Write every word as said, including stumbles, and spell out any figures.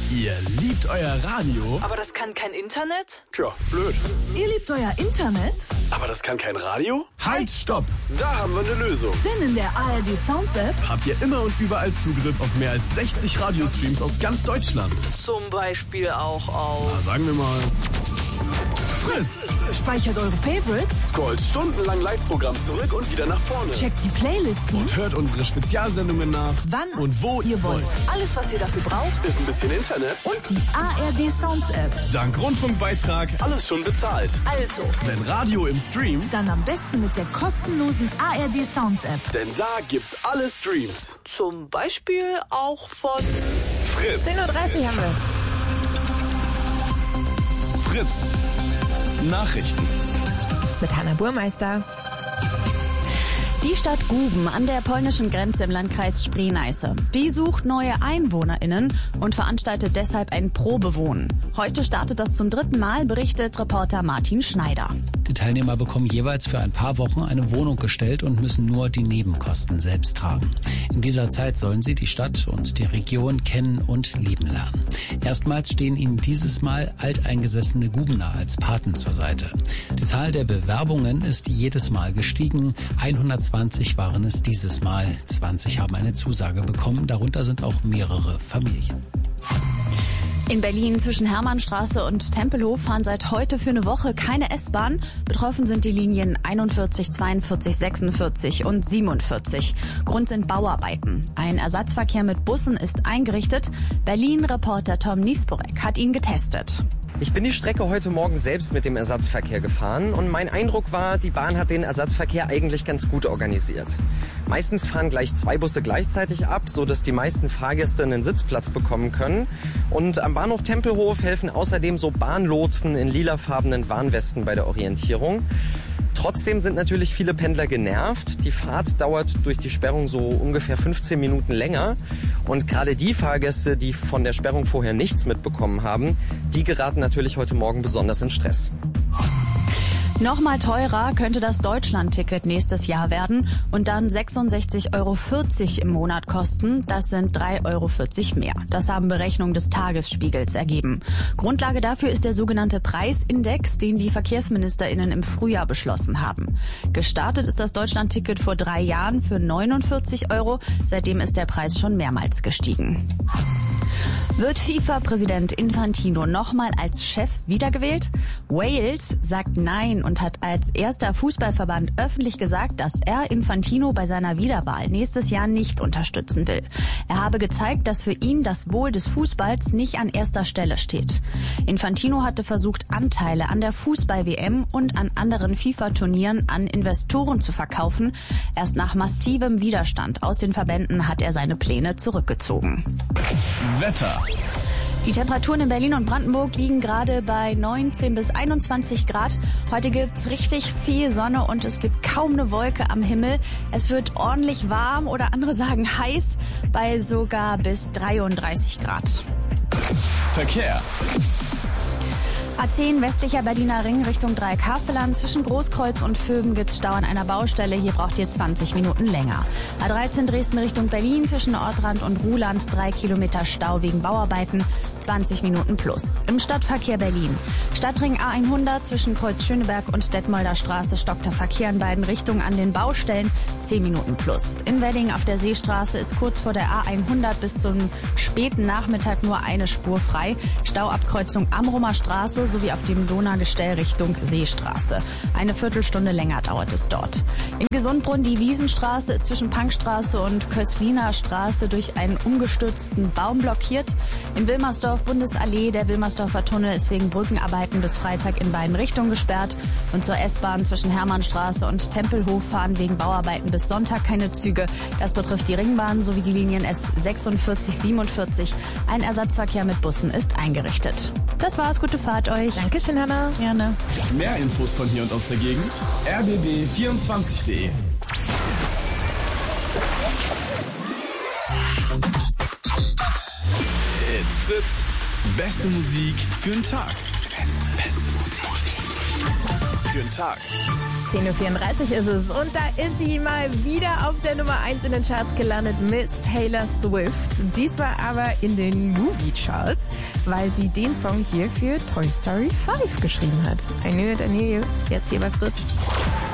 Ihr liebt euer Radio? Aber das kann kein Internet? Tja, blöd. Ihr liebt euer Internet? Aber das kann kein Radio? Halt, stopp! Da haben wir eine Lösung. Denn in der A R D Sounds App habt ihr immer und überall Zugriff auf mehr als sechzig Radiostreams aus ganz Deutschland. Zum Beispiel auch auf... Na, sagen wir mal... Fritz! Speichert eure Favorites, Scrollt stundenlang Live-Programm zurück und wieder nach vorne. checkt die Playlisten Und hört unsere Spezialsendungen nach, wann und wo ihr wollt. Alles, was ihr dafür braucht, ist ein bisschen Internet und die A R D Sounds App. Dank Rundfunkbeitrag alles schon bezahlt. Also, Wenn Radio im Stream, dann am besten mit der kostenlosen A R D Sounds App. denn da gibt's alle Streams. Zum Beispiel auch von... Fritz! zehn Uhr dreißig haben wir es. Fritz! Nachrichten. Mit Hanna Burmeister. Die Stadt Guben an der polnischen Grenze im Landkreis Spree-Neiße. Die sucht neue EinwohnerInnen und veranstaltet deshalb ein Probewohnen. Heute startet das zum dritten Mal, berichtet Reporter Martin Schneider. Die Teilnehmer bekommen jeweils für ein paar Wochen eine Wohnung gestellt und müssen nur die Nebenkosten selbst tragen. In dieser Zeit sollen sie die Stadt und die Region kennen und lieben lernen. Erstmals stehen ihnen dieses Mal alteingesessene Gubener als Paten zur Seite. Die Zahl der Bewerbungen ist jedes Mal gestiegen. hundertzwanzig waren es dieses Mal. zwanzig haben eine Zusage bekommen. Darunter sind auch mehrere Familien. In Berlin zwischen Hermannstraße und Tempelhof fahren seit heute für eine Woche keine S-Bahn. Betroffen sind die Linien einundvierzig, zweiundvierzig, sechsundvierzig und siebenundvierzig. Grund sind Bauarbeiten. Ein Ersatzverkehr mit Bussen ist eingerichtet. Berlin-Reporter Tom Niesporek hat ihn getestet. Ich bin die Strecke heute Morgen selbst mit dem Ersatzverkehr gefahren und mein Eindruck war, die Bahn hat den Ersatzverkehr eigentlich ganz gut organisiert. Meistens fahren gleich zwei Busse gleichzeitig ab, so dass die meisten Fahrgäste einen Sitzplatz bekommen können. Und am Bahnhof Tempelhof helfen außerdem so Bahnlotsen in lilafarbenen Warnwesten bei der Orientierung. Trotzdem sind natürlich viele Pendler genervt. Die Fahrt dauert durch die Sperrung so ungefähr fünfzehn Minuten länger. Und gerade die Fahrgäste, die von der Sperrung vorher nichts mitbekommen haben, die geraten natürlich heute Morgen besonders in Stress. Nochmal teurer könnte das Deutschland-Ticket nächstes Jahr werden und dann sechsundsechzig Euro vierzig im Monat kosten. Das sind drei Euro vierzig mehr. Das haben Berechnungen des Tagesspiegels ergeben. Grundlage dafür ist der sogenannte Preisindex, den die VerkehrsministerInnen im Frühjahr beschlossen haben. Gestartet ist das Deutschland-Ticket vor drei Jahren für neunundvierzig Euro. Seitdem ist der Preis schon mehrmals gestiegen. Wird FIFA-Präsident Infantino nochmal als Chef wiedergewählt? Wales sagt nein und hat als erster Fußballverband öffentlich gesagt, dass er Infantino bei seiner Wiederwahl nächstes Jahr nicht unterstützen will. Er habe gezeigt, dass für ihn das Wohl des Fußballs nicht an erster Stelle steht. Infantino hatte versucht, Anteile an der Fußball-W M und an anderen FIFA-Turnieren an Investoren zu verkaufen. Erst nach massivem Widerstand aus den Verbänden hat er seine Pläne zurückgezogen. Wetter. Die Temperaturen in Berlin und Brandenburg liegen gerade bei neunzehn bis einundzwanzig Grad. Heute gibt's richtig viel Sonne und es gibt kaum eine Wolke am Himmel. Es wird ordentlich warm oder andere sagen heiß bei sogar bis dreiunddreißig Grad. Verkehr. A zehn westlicher Berliner Ring Richtung Dreieckhaveland. Zwischen Großkreuz und Vögen gibt's Stau an einer Baustelle. Hier braucht ihr zwanzig Minuten länger. A dreizehn Dresden Richtung Berlin. Zwischen Ortrand und Ruhland drei Kilometer Stau wegen Bauarbeiten. zwanzig Minuten plus. Im Stadtverkehr Berlin. Stadtring A hundert zwischen Kreuz Schöneberg und Detmolder Straße stockt der Verkehr in beiden Richtungen an den Baustellen. zehn Minuten plus. In Wedding auf der Seestraße ist kurz vor der A hundert bis zum späten Nachmittag nur eine Spur frei. Stauabkreuzung Amrumer Straße sowie auf dem Donaugestell Richtung Seestraße. Eine Viertelstunde länger dauert es dort. In Gesundbrunn die Wiesenstraße ist zwischen Pankstraße und Kösliner Straße durch einen umgestürzten Baum blockiert. In Wilmersdorf Bundesallee, der Wilmersdorfer Tunnel ist wegen Brückenarbeiten bis Freitag in beiden Richtungen gesperrt. Und zur S-Bahn zwischen Hermannstraße und Tempelhof fahren wegen Bauarbeiten bis Sonntag keine Züge. Das betrifft die Ringbahn sowie die Linien S sechsundvierzig, siebenundvierzig. Ein Ersatzverkehr mit Bussen ist eingerichtet. Das war's, gute Fahrt euch. Dankeschön, Hanna. Gerne. Mehr Infos von hier und aus der Gegend. r b b vierundzwanzig punkt d e. It's Fritz. Beste Musik für den Tag. Beste, beste Musik. für den Tag. zehn Uhr vierunddreißig ist es und da ist sie mal wieder auf der Nummer eins in den Charts gelandet, Miss Taylor Swift. Diesmal aber in den Movie-Charts, weil sie den Song hier für Toy Story fünf geschrieben hat. I Knew It, I Knew You, jetzt hier bei Fritz.